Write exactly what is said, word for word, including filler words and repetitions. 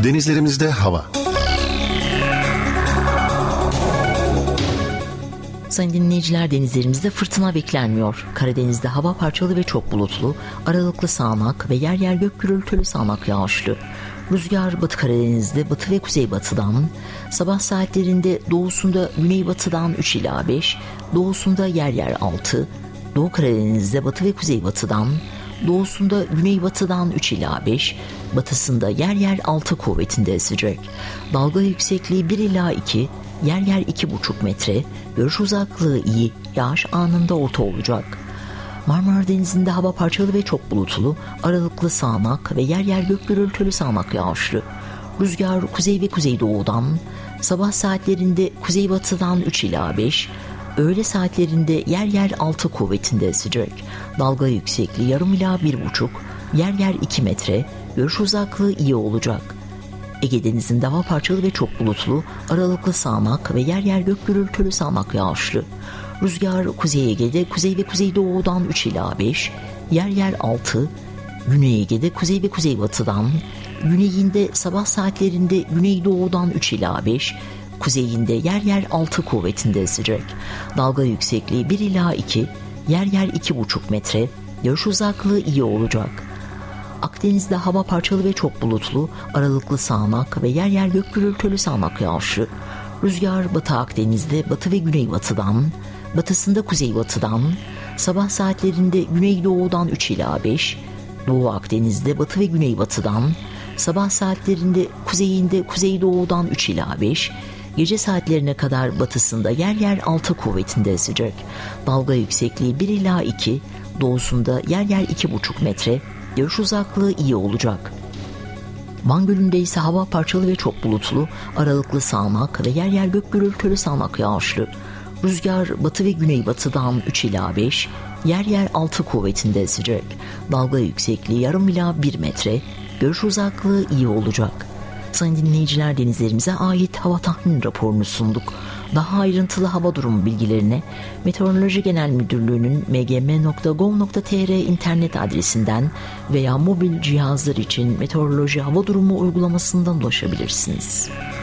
Denizlerimizde hava. Sayın dinleyiciler, denizlerimizde fırtına beklenmiyor. Karadeniz'de hava parçalı ve çok bulutlu, aralıklı sağanak ve yer yer gök gürültülü sağanak yağışlı. Rüzgar Batı Karadeniz'de batı ve kuzeybatıdan, sabah saatlerinde doğusunda güneybatıdan üç ila beş, doğusunda yer yer altı, Doğu Karadeniz'de batı ve kuzeybatıdan, doğusunda güneybatıdan üç ila beş, batısında yer yer altı kuvvetinde esecek. Dalga yüksekliği bir ila iki, yer yer iki buçuk metre, görüş uzaklığı iyi, yağış anında orta olacak. Marmara Denizi'nde hava parçalı ve çok bulutlu, aralıklı sağanak ve yer yer gök gürültülü sağanak yağışlı. Rüzgar kuzey ve kuzeydoğudan, sabah saatlerinde kuzeybatıdan üç ila beş, öğle saatlerinde yer yer altı kuvvetinde esecek. Dalga yüksekliği yarım ila bir buçuk, yer yer iki metre, görüş uzaklığı iyi olacak. Ege Denizi'nde hava parçalı ve çok bulutlu, aralıklı sağanak ve yer yer gök gürültülü sağanak yağışlı. Rüzgar Kuzey Ege'de kuzey ve kuzeydoğudan üç ila beş, yer yer altı, Güney Ege'de kuzey ve kuzeybatıdan, güneyinde sabah saatlerinde güneydoğudan üç ila beş, kuzeyinde yer yer altı kuvvetinde esecek. Dalga yüksekliği bir ila iki, yer yer iki buçuk metre, görüş uzaklığı iyi olacak. Akdeniz'de hava parçalı ve çok bulutlu, aralıklı sağanak ve yer yer gök gürültülü sağanak yağışlı. Rüzgar Batı Akdeniz'de batı ve güneybatıdan, batısında kuzeybatıdan, sabah saatlerinde güneydoğudan üç ila beş, Doğu Akdeniz'de batı ve güneybatıdan, sabah saatlerinde kuzeyinde kuzeydoğudan üç ila beş, gece saatlerine kadar batısında yer yer altı kuvvetinde esecek. Dalga yüksekliği bir ila iki, doğusunda yer yer iki buçuk metre, görüş uzaklığı iyi olacak. Van Gölü'nde ise hava parçalı ve çok bulutlu, aralıklı sağanak ve yer yer gök gürültülü sağanak yağışlı. Rüzgar batı ve güneybatıdan üç ila beş, yer yer altı kuvvetinde esecek. Dalga yüksekliği yarım ila bir metre, görüş uzaklığı iyi olacak. Sayın dinleyiciler, denizlerimize ait hava tahmin raporunu sunduk. Daha ayrıntılı hava durumu bilgilerine Meteoroloji Genel Müdürlüğü'nün m g m nokta gov nokta t r internet adresinden veya mobil cihazlar için meteoroloji hava durumu uygulamasından ulaşabilirsiniz.